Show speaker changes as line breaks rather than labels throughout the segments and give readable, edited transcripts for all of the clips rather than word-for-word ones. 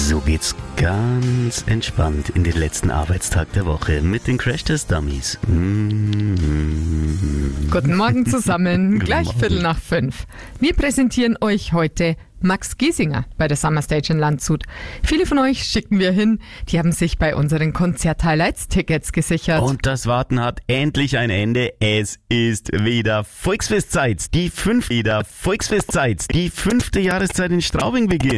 So geht's ganz entspannt in den letzten Arbeitstag der Woche mit den Crash-Test-Dummies.
Guten Morgen zusammen, gleich
Morgen.
4:45. Wir präsentieren euch heute Max Giesinger bei der Summer Stage in Landshut. Viele von euch schicken wir hin, die haben sich bei unseren Konzert-Highlights Tickets gesichert.
Und das Warten hat endlich ein Ende. Es ist wieder Volksfestzeit. Die fünfte Jahreszeit in Straubing beginnt.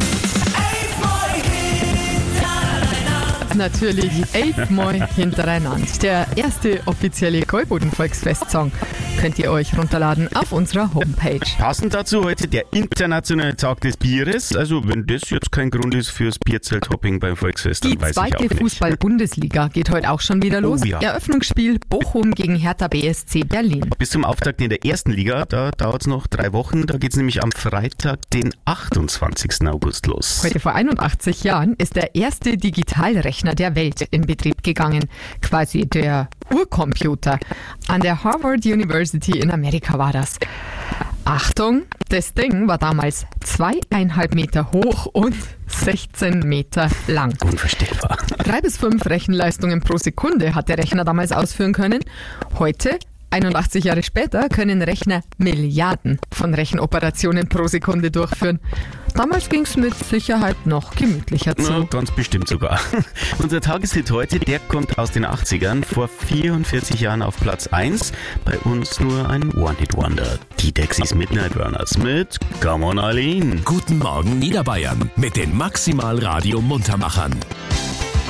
Natürlich 11 Mal hintereinander. Der erste offizielle Gäuboden-Volksfest-Song könnt ihr euch runterladen auf unserer Homepage.
Passend dazu heute der internationale Tag des Bieres. Also wenn das jetzt kein Grund ist fürs Bierzelthopping beim Volksfest, dann
Die
weiß ich auch
zweite
nicht.
Fußball-Bundesliga geht heute auch schon wieder los.
Oh ja.
Eröffnungsspiel Bochum gegen Hertha BSC Berlin.
Bis zum Auftakt in der ersten Liga, da dauert es noch 3 Wochen. Da geht es nämlich am Freitag, den 28. August los.
Heute vor 81 Jahren ist der erste Digitalrechner der Welt in Betrieb gegangen. Quasi der Urcomputer. An der Harvard University in Amerika war das. Achtung, das Ding war damals 2,5 Meter hoch und 16 Meter lang.
Unvorstellbar.
3 bis 5 Rechenleistungen pro Sekunde hat der Rechner damals ausführen können. Heute, 81 Jahre später, können Rechner Milliarden von Rechenoperationen pro Sekunde durchführen. Damals ging es mit Sicherheit noch gemütlicher
Na,
zu.
ganz bestimmt sogar. Unser Tageshit heute, der kommt aus den 80ern, vor 44 Jahren auf Platz 1. Bei uns nur ein One-Hit-Wonder. Die Dexys Midnight Runners mit Come on Eileen.
Guten Morgen Niederbayern mit den Maximal Radio Muntermachern.